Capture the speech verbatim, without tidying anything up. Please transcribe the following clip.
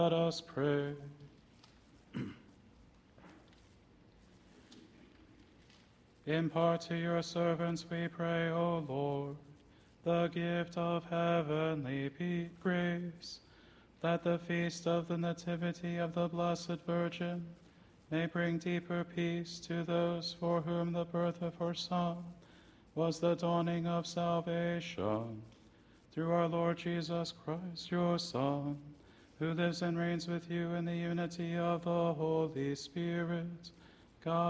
Let us pray. Impart to your servants, we pray, O Lord, the gift of heavenly peace, grace, that the feast of the Nativity of the Blessed Virgin may bring deeper peace to those for whom the birth of her Son was the dawning of salvation. Through our Lord Jesus Christ, your Son, who lives and reigns with you in the unity of the Holy Spirit, God